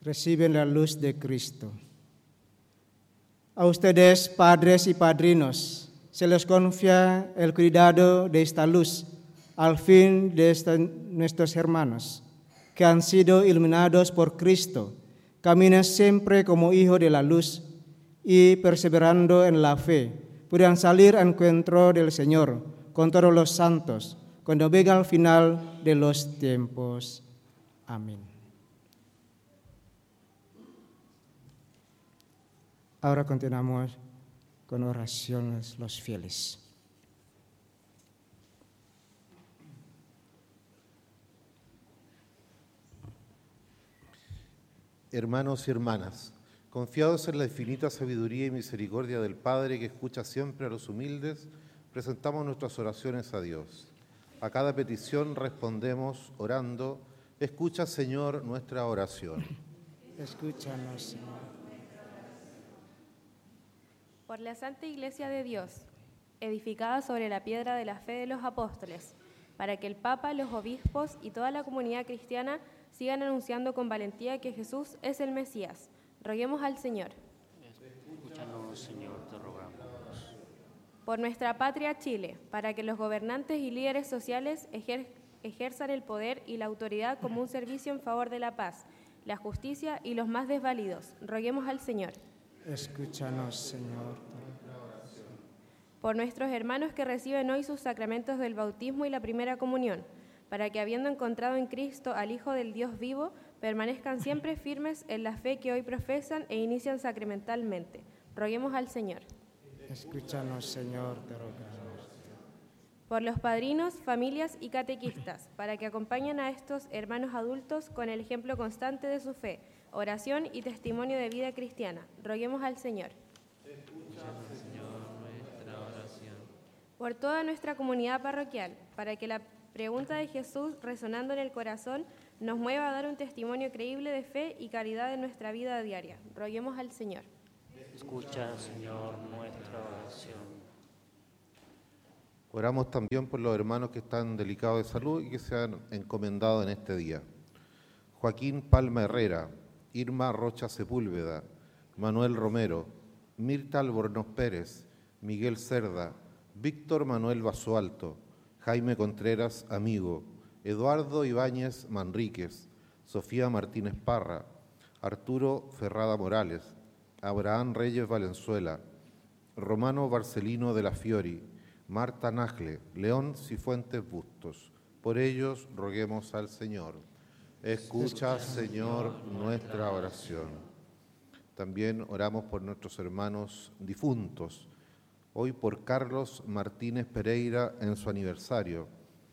reciben la luz de Cristo. A ustedes, padres y padrinos, se les confía el cuidado de esta luz al fin de nuestros hermanos, que han sido iluminados por Cristo, caminen siempre como hijos de la luz y, perseverando en la fe, puedan salir al encuentro del Señor con todos los santos, cuando venga el final de los tiempos. Amén. Ahora continuamos con oraciones los fieles. Hermanos y hermanas, confiados en la infinita sabiduría y misericordia del Padre que escucha siempre a los humildes, presentamos nuestras oraciones a Dios. A cada petición respondemos orando: escucha, Señor, nuestra oración. Escúchanos, Señor. Por la Santa Iglesia de Dios, edificada sobre la piedra de la fe de los apóstoles, para que el Papa, los obispos y toda la comunidad cristiana sigan anunciando con valentía que Jesús es el Mesías. Roguemos al Señor. Escúchanos, Señor, te rogamos. Por nuestra patria Chile, para que los gobernantes y líderes sociales ejerzan el poder y la autoridad como un servicio en favor de la paz, la justicia y los más desvalidos. Roguemos al Señor. Escúchanos, Señor. Por nuestros hermanos que reciben hoy sus sacramentos del bautismo y la primera comunión, para que, habiendo encontrado en Cristo al Hijo del Dios vivo, permanezcan siempre firmes en la fe que hoy profesan e inician sacramentalmente. Roguemos al Señor. Escúchanos, Señor, te rogamos. Por los padrinos, familias y catequistas, para que acompañen a estos hermanos adultos con el ejemplo constante de su fe, oración y testimonio de vida cristiana. Roguemos al Señor. Escúchanos, Señor, nuestra oración. Por toda nuestra comunidad parroquial, para que la pregunta de Jesús, resonando en el corazón, nos mueva a dar un testimonio creíble de fe y caridad en nuestra vida diaria. Roguemos al Señor. Escucha, Señor, nuestra oración. Oramos también por los hermanos que están delicados de salud y que se han encomendado en este día. Joaquín Palma Herrera, Irma Rocha Sepúlveda, Manuel Romero, Mirta Albornoz Pérez, Miguel Cerda, Víctor Manuel Basualto, Jaime Contreras Amigo, Eduardo Ibáñez Manríquez, Sofía Martínez Parra, Arturo Ferrada Morales, Abraham Reyes Valenzuela, Romano Barcelino de la Fiori, Marta Nagle, León Cifuentes Bustos. Por ellos roguemos al Señor. Escucha, Señor, nuestra oración. También oramos por nuestros hermanos difuntos. Hoy por Carlos Martínez Pereira en su aniversario,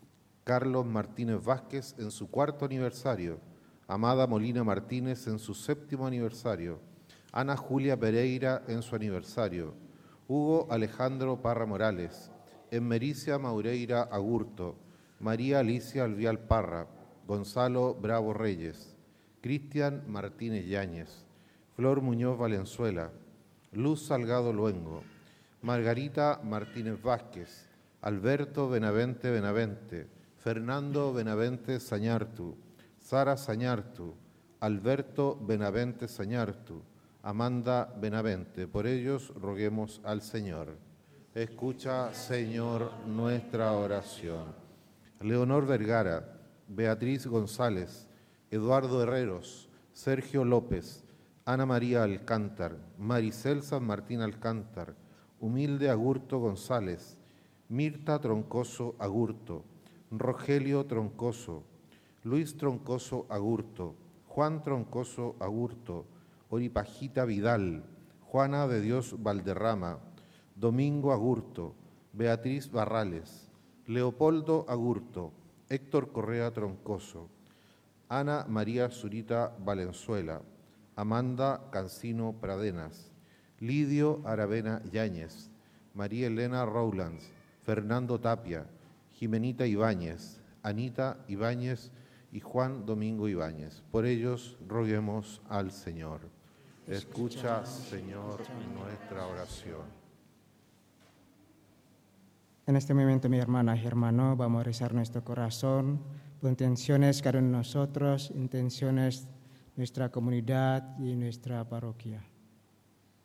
Carlos Martínez Vázquez en su 4º aniversario, Amada Molina Martínez en su 7º aniversario, Ana Julia Pereira en su aniversario, Hugo Alejandro Parra Morales, Enmericia Maureira Agurto, María Alicia Alvial Parra, Gonzalo Bravo Reyes, Cristian Martínez Yáñez, Flor Muñoz Valenzuela, Luz Salgado Luengo, Margarita Martínez Vázquez, Alberto Benavente Benavente, Fernando Benavente Sañartu, Sara Sañartu, Alberto Benavente Sañartu, Amanda Benavente. Por ellos roguemos al Señor. Escucha, Señor, nuestra oración. Leonor Vergara, Beatriz González, Eduardo Herreros, Sergio López, Ana María Alcántar, Maricel San Martín Alcántar, Humilde Agurto González, Mirta Troncoso Agurto, Rogelio Troncoso, Luis Troncoso Agurto, Juan Troncoso Agurto, Oripajita Vidal, Juana de Dios Valderrama, Domingo Agurto, Beatriz Barrales, Leopoldo Agurto, Héctor Correa Troncoso, Ana María Zurita Valenzuela, Amanda Cancino Pradenas, Lidio Aravena Yáñez, María Elena Rowlands, Fernando Tapia, Jimenita Ibáñez, Anita Ibáñez y Juan Domingo Ibáñez. Por ellos roguemos al Señor. Escucha, Señor, nuestra oración. En este momento, mi hermana y hermano, vamos a rezar nuestro corazón por intenciones cada uno de nosotros, intenciones nuestra comunidad y nuestra parroquia.